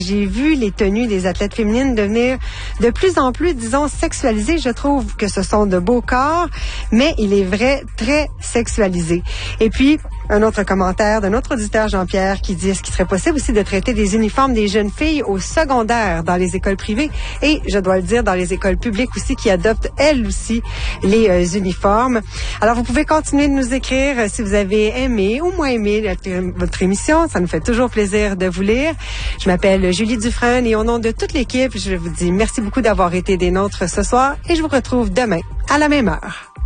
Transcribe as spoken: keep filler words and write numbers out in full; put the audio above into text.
J'ai vu les tenues des athlètes féminines devenir de plus en plus, disons, sexualisées. Je trouve que ce sont de beaux corps, mais il est vrai, très sexualisés. Et puis, un autre commentaire d'un autre auditeur, Jean-Pierre, qui dit est-ce qu'il serait possible aussi de traiter des uniformes des jeunes filles au secondaire dans les écoles privées et, je dois le dire, dans les écoles publiques aussi qui adoptent, elles aussi, les euh, uniformes. Alors, vous pouvez continuer de nous écrire euh, si vous avez aimé ou moins aimé la, votre émission. Ça nous fait toujours plaisir de vous lire. Je m'appelle Julie Dufresne et au nom de toute l'équipe, je vous dis merci beaucoup d'avoir été des nôtres ce soir et je vous retrouve demain à la même heure.